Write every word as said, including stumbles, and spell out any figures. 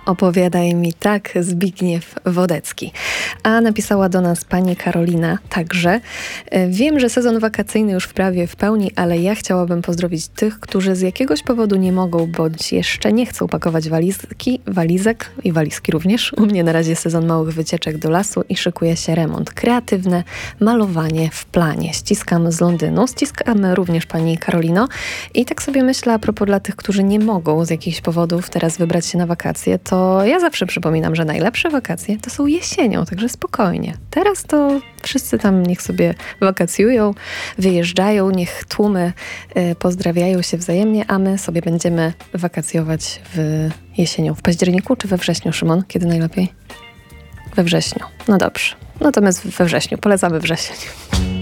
Opowiadaj mi tak, Zbigniew Wodecki. A napisała do nas pani Karolina także. Wiem, że sezon wakacyjny już prawie w pełni, ale ja chciałabym pozdrowić tych, którzy z jakiegoś powodu nie mogą, bądź jeszcze nie chcą pakować walizki, walizek i walizki również. U mnie na razie sezon małych wycieczek do lasu i szykuje się remont. Kreatywne malowanie w planie. Ściskam z Londynu. Ściskamy również pani Karolino. I tak sobie myślę a propos dla tych, którzy nie mogą z jakichś powodów teraz wybrać się na wakacje, to ja zawsze przypominam, że najlepsze wakacje to są jesienią, także spokojnie. Teraz to wszyscy tam niech sobie wakacjują, wyjeżdżają, niech tłumy y, pozdrawiają się wzajemnie, a my sobie będziemy wakacjować w jesienią. W październiku czy we wrześniu, Szymon? Kiedy najlepiej? We wrześniu. No dobrze. Natomiast we wrześniu. Polecamy wrzesień.